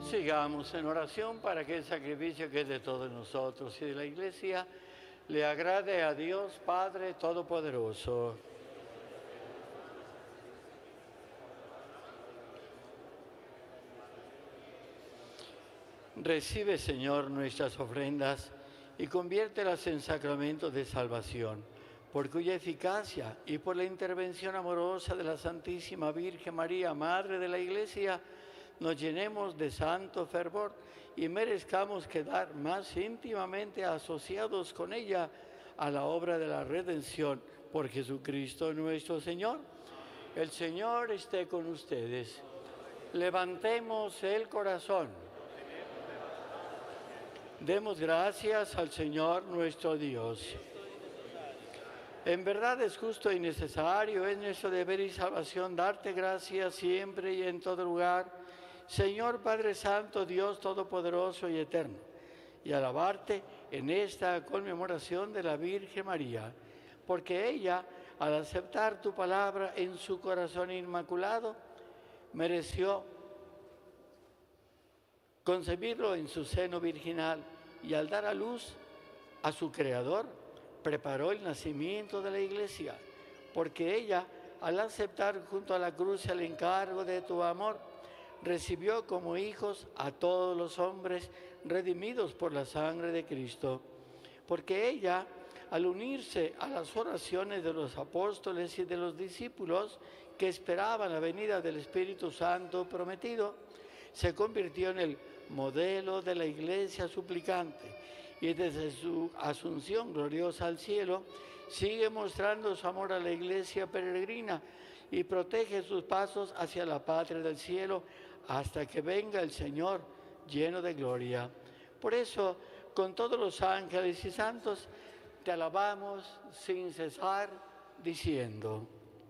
Sigamos en oración para que el sacrificio que es de todos nosotros y de la Iglesia le agrade a Dios Padre Todopoderoso. Recibe, Señor, nuestras ofrendas y conviértelas en sacramentos de salvación, por cuya eficacia y por la intervención amorosa de la Santísima Virgen María, Madre de la Iglesia, nos llenemos de santo fervor y merezcamos quedar más íntimamente asociados con ella a la obra de la redención por Jesucristo nuestro Señor. El Señor esté con ustedes. Levantemos el corazón. Demos gracias al Señor nuestro Dios. En verdad es justo y necesario, es nuestro deber y salvación darte gracias siempre y en todo lugar, Señor Padre Santo, Dios Todopoderoso y Eterno, y alabarte en esta conmemoración de la Virgen María, porque ella, al aceptar tu palabra en su corazón inmaculado, mereció concebirlo en su seno virginal y al dar a luz a su Creador, preparó el nacimiento de la Iglesia, porque ella, al aceptar junto a la cruz el encargo de tu amor, recibió como hijos a todos los hombres redimidos por la sangre de Cristo. Porque ella, al unirse a las oraciones de los apóstoles y de los discípulos que esperaban la venida del Espíritu Santo prometido, se convirtió en el modelo de la Iglesia suplicante y desde su asunción gloriosa al cielo sigue mostrando su amor a la Iglesia peregrina y protege sus pasos hacia la patria del cielo hasta que venga el Señor lleno de gloria. Por eso, con todos los ángeles y santos, te alabamos sin cesar, diciendo: